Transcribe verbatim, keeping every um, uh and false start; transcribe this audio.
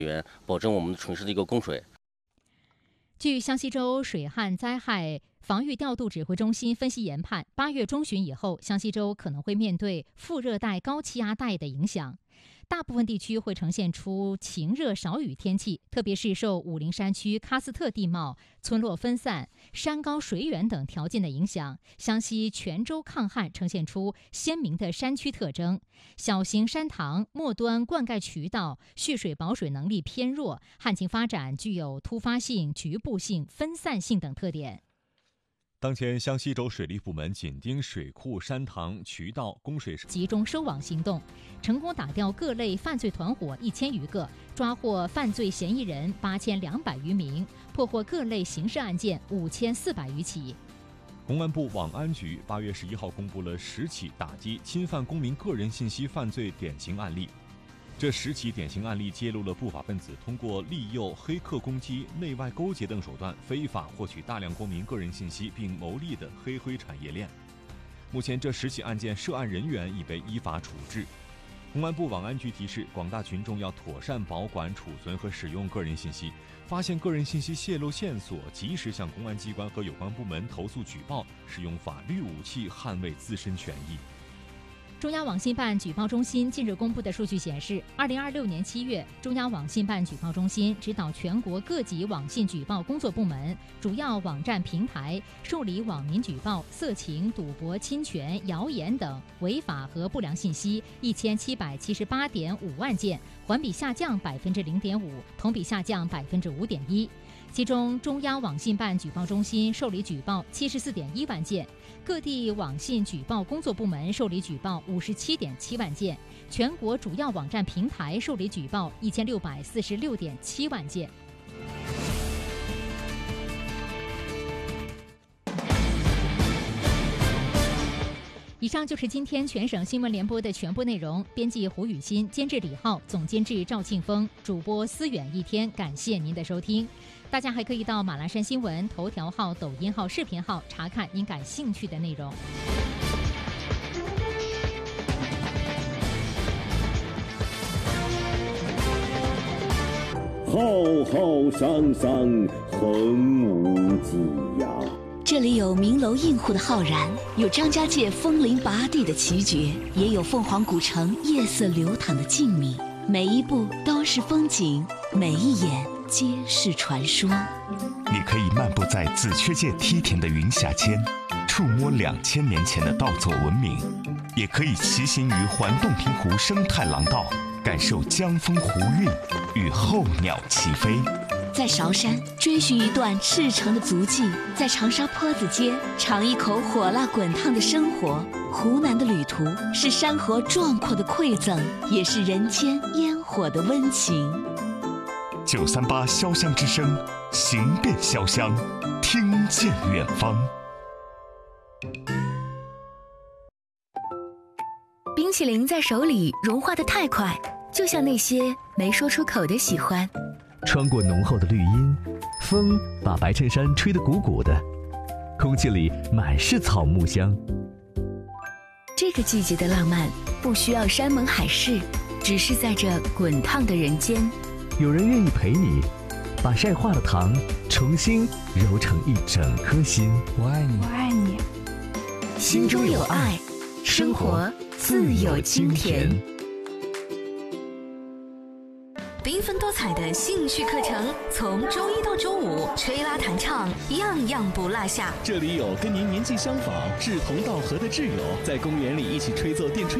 源，保证我们城市的一个供水。 据湘西州水旱灾害防御调度指挥中心分析研判，八月中旬以后，湘西州可能会面对副热带高气压带的影响，大部分地区会呈现出晴热少雨天气，特别是受武陵山区喀斯特地貌、村落分散、山高水远等条件的影响，湘西全州抗旱呈现出鲜明的山区特征，小型山塘末端灌溉渠道蓄水保水能力偏弱，旱情发展具有突发性、局部性、分散性等特点。 当前湘西州水利部门紧盯水库、山塘、渠道供水， 集中收网行动，成功打掉各类犯罪团伙一千余个，抓获犯罪嫌疑人八千两百余名，破获各类刑事案件五千四百余起。 公安部网安局八月十一号公布了十起打击侵犯公民个人信息犯罪典型案例。这十起典型案例揭露了不法分子通过利诱、黑客攻击、内外勾结等手段，非法获取大量公民个人信息并牟利的黑灰产业链。目前，这十起案件涉案人员已被依法处置。公安部网安局提示广大群众要妥善保管、储存和使用个人信息，发现个人信息泄露线索，及时向公安机关和有关部门投诉举报，使用法律武器捍卫自身权益。 中央网信办举报中心近日公布的数据显示，二零二六年七月，中央网信办举报中心指导全国各级网信举报工作部门、主要网站平台受理网民举报色情、赌博、侵权、谣言等违法和不良信息一千七百七十八点五万件，环比下降百分之零点五，同比下降百分之五点一。其中，中央网信办举报中心受理举报七十四点一万件，各地网信举报工作部门受理举报五十七点七万件，全国主要网站平台受理举报一千六百四十六点七万件。以上就是今天全省新闻联播的全部内容。编辑胡雨欣，监制李浩，总监制赵庆峰，主播思远一天。感谢您的收听。大家还可以到马栏山新闻头条号、抖音号、视频号查看您感兴趣的内容。 浩浩汤汤，横无际呀！ 这里有名楼映户的浩然，有张家界风铃拔地的奇绝，也有凤凰古城夜色流淌的静谧。每一步都是风景，每一眼皆是传说。 你可以漫步在紫雀界梯田的云霞间，触摸两千年前的稻作文明；也可以骑行于环洞庭湖生态廊道，感受江风湖韵与候鸟齐飞。 在韶山追寻一段赤诚的足迹，在长沙坡子街尝一口火辣滚烫的生活。湖南的旅途是山河壮阔的馈赠，也是人间烟火的温情。 九三八潇湘之声，行遍潇湘，听见远方。 冰淇淋在手里融化得太快，就像那些没说出口的喜欢。 穿过浓厚的绿荫，风把白衬衫吹得鼓鼓的，空气里满是草木香。 这个季节的浪漫不需要山盟海誓，只是在这滚烫的人间， 有人愿意陪你，把晒化的糖重新揉成一整颗心。 我爱你， 我爱你。心中有爱，生活自有清甜。 缤纷多彩的兴趣课程，从周一到周五，吹拉弹唱，样样不落下。 这里有跟您年纪相仿、志同道合的挚友，在公园里一起吹奏电吹。